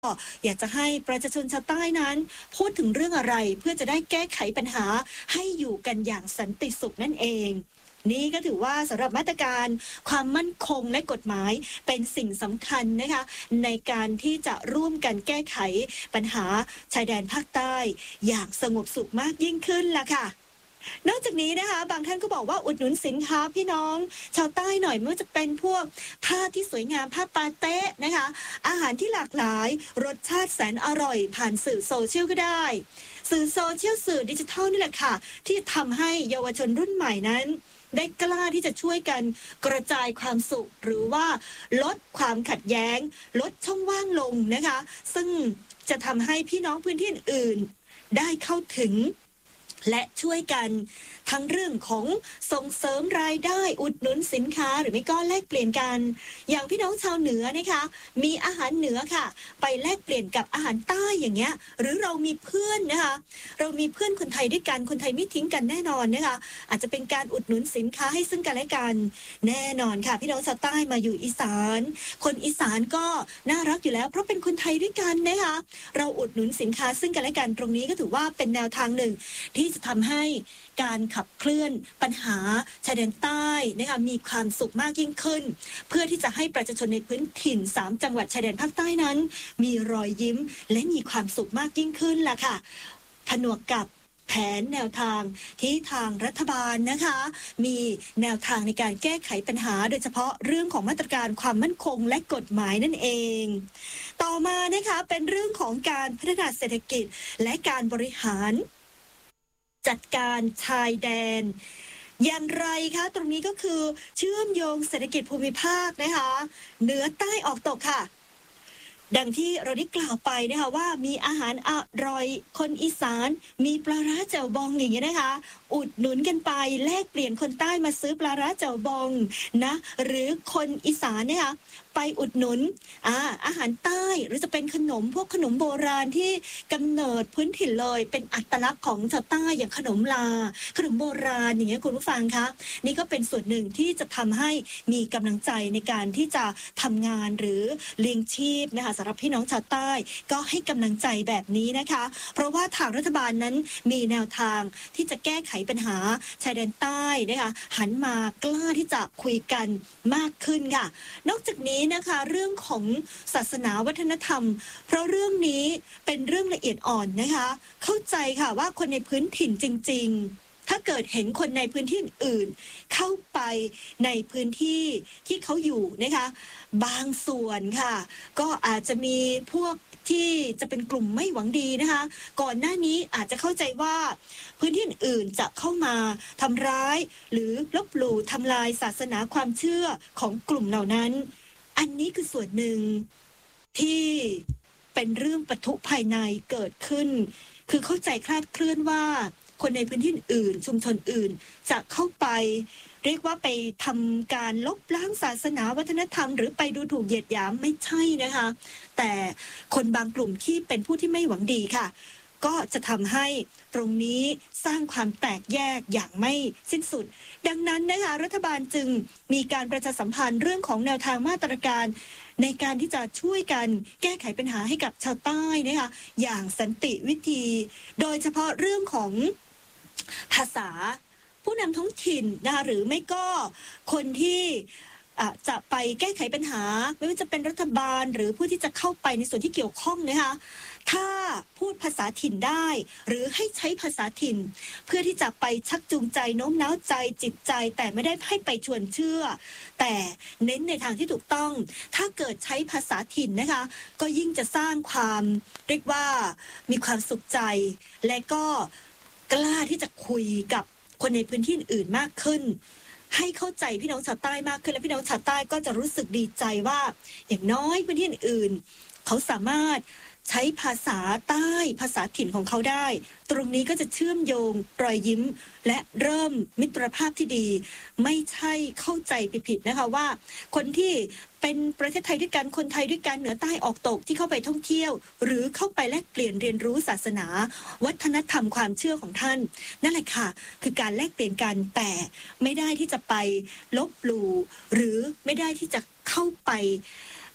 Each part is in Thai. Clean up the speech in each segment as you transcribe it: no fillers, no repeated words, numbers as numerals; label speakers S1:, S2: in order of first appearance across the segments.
S1: อยากจะให้ประชาชนชาวใต้นั้นพูดถึงเรื่องอะไรเพื่อจะได้แก้ไขปัญหาให้อยู่กันอย่างสันติสุขนั่นเอง นี่ก็ถือว่าสำหรับมาตรการความมั่นคงและกฎหมายเป็นสิ่งสำคัญนะคะในการที่จะร่วมกันแก้ไขปัญหาชายแดนภาคใต้อย่างสงบสุขมากยิ่งขึ้นล่ะค่ะนอกจากนี้นะคะบางท่านก็บอกว่าอุดหนุนสินค้าพี่น้องชาวใต้หน่อยไม่ว่าจะเป็นพวกผ้าที่สวยงามผ้าปาเต้นะคะอาหารที่หลากหลายรสชาติแสนอร่อยผ่านสื่อโซเชียลก็ได้สื่อโซเชียลสื่อดิจิทัลนี่แหละค่ะที่ทำให้เยาวชนรุ่นใหม่นั้นได้กล้าที่จะช่วยกันกระจายความสุขหรือว่าลดความขัดแย้งลดช่องว่างลงนะคะซึ่งจะทำให้พี่น้องพื้นที่อื่นได้เข้าถึงและช่วยกันทั้งเรื่องของส่งเสริมรายได้อุดหนุนสินค้าหรือไม่ก็แลกเปลี่ยนกันอย่างพี่น้องชาวเหนือนะคะมีอาหารเหนือค่ะไปแลกเปลี่ยนกับอาหารใต้อย่างเงี้ยหรือเรามีเพื่อนนะคะเรามีเพื่อนคนไทยด้วยกันคนไทยไม่ทิ้งกันแน่นอนนะคะอาจจะเป็นการอุดหนุนสินค้าให้ซึ่งกันและกันแน่นอนค่ะพี่น้องชาวใต้มาอยู่อีสานคนอีสานก็น่ารักอยู่แล้วเพราะเป็นคนไทยด้วยกันนะคะเราอุดหนุนสินค้าซึ่งกันและกันตรงนี้ก็ถือว่าเป็นแนวทางหนึ่งที่จะทำให้การขับเคลื่อนปัญหาชายแดนใต้นะคะมีความสุขมากยิ่งขึ้นเพื่อที่จะให้ประชาชนในพื้นถิ่น3จังหวัดชายแดนภาคใต้นั้นมีรอยยิ้มและมีความสุขมากยิ่งขึ้นล่ะค่ะผนวกกับแผนแนวทางที่ทางรัฐบาลนะคะมีแนวทางในการแก้ไขปัญหาโดยเฉพาะเรื่องของมาตรการความมั่นคงและกฎหมายนั่นเองต่อมานะคะเป็นเรื่องของการพัฒนาเศรษฐกิจและการบริหารจัดการชายแดนอย่างไรคะตรงนี้ก็คือเชื่อมโยงเศรษฐกิจภูมิภาคนะคะเหนือใต้ออกตกค่ะดังที่เราได้กล่าวไปนะคะว่ามีอาหารอร่อยคนอีสานมีปลาร้าแจ่วบองอย่างเงี้ยนะคะอุดหนุนกันไปแลกเปลี่ยนคนใต้มาซื้อปลาร้าแจ่วบองนะหรือคนอีสานเนี่ยค่ะไปอุดหนุนอาหารใต้หรือจะเป็นขนมพวกขนมโบราณที่กำเนิดพื้นถิ่นเลยเป็นอัตลักษณ์ของชาวใต้อย่างขนมลาขนมโบราณอย่างเงี้ยคุณผู้ฟังคะนี่ก็เป็นส่วนหนึ่งที่จะทำให้มีกำลังใจในการที่จะทำงานหรือเลี้ยงชีพนะคะสำหรับพี่น้องชาวใต้ก็ให้กำลังใจแบบนี้นะคะเพราะว่าทางรัฐบาลนั้นมีแนวทางที่จะแก้ไขปัญหาชายแดนใต้นะคะหันมากล้าที่จะคุยกันมากขึ้นค่ะนอกจากนี้นะคะเรื่องของศาสนาวัฒนธรรมเพราะเรื่องนี้เป็นเรื่องละเอียดอ่อนนะคะเข้าใจค่ะว่าคนในพื้นถิ่นจริงๆถ้าเกิดเห็นคนในพื้นที่อื่นเข้าไปในพื้นที่ที่เขาอยู่นะคะบางส่วนค่ะก็อาจจะมีพวกที่จะเป็นกลุ่มไม่หวังดีนะคะก่อนหน้านี้อาจจะเข้าใจว่าพื้นที่อื่นจะเข้ามาทำร้ายหรือลบหลู่ทำลายศาสนาความเชื่อของกลุ่มเหล่านั้นอันนี้คือส่วนหนึ่งที่เป็นเรื่องปะทุภายในเกิดขึ้นคือเข้าใจคลาดเคลื่อนว่าคนในพื้นที่อื่นชุมชนอื่นจะเข้าไปเรียกว่าไปทำการลบล้างศาสนาวัฒนธรรมหรือไปดูถูกเหยียดหยามไม่ใช่นะคะแต่คนบางกลุ่มที่เป็นผู้ที่ไม่หวังดีค่ะก็จะทำให้ตรงนี้สร้างความแตกแยกอย่างไม่สิ้นสุดดังนั้นนะคะรัฐบาลจึงมีการประชาสัมพันธ์เรื่องของแนวทางมาตรการในการที่จะช่วยกันแก้ไขปัญหาให้กับชาวใต้นะคะอย่างสันติวิธีโดยเฉพาะเรื่องของภาษาผู้นำท้องถิ่นนะคะหรือไม่ก็คนที่จะไปแก้ไขปัญหาไม่ว่าจะเป็นรัฐบาลหรือผู้ที่จะเข้าไปในส่วนที่เกี่ยวข้องนะคะถ้าพูดภาษาถิ่นได้หรือให้ใช้ภาษาถิ่นเพื่อที่จะไปชักจูงใจโน้มน้าวใจจิตใจแต่ไม่ได้ให้ไปชวนเชื่อแต่เน้นในทางที่ถูกต้องถ้าเกิดใช้ภาษาถิ่นนะคะก็ยิ่งจะสร้างความเรียกว่ามีความสุขใจและก็กล้าที่จะคุยกับคนในพื้นที่อื่นมากขึ้นให้เข้าใจพี่น้องชาวใต้มากขึ้นและพี่น้องชาวใต้ก็จะรู้สึกดีใจว่าอย่างน้อยพื้นที่อื่นเขาสามารถใช้ภาษาใต้ภาษาถิ่นของเขาได้ตรงนี้ก็จะเชื่อมโยงรอยยิ้มและเริ่มมิตรภาพที่ดีไม่ใช่เข้าใจผิดๆนะคะว่าคนที่เป็นประเทศไทยด้วยกันคนไทยด้วยกันเหนือใต้ออกตกที่เข้าไปท่องเที่ยวหรือเข้าไปแลกเปลี่ยนเรียนรู้ศาสนาวัฒนธรรมความเชื่อของท่านนั่นแหละค่ะคือการแลกเปลี่ยนกันแต่ไม่ได้ที่จะไปลบหลู่หรือไม่ได้ที่จะเข้าไป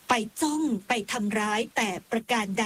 S1: ไปจ้องไปทำร้ายแต่ประการใด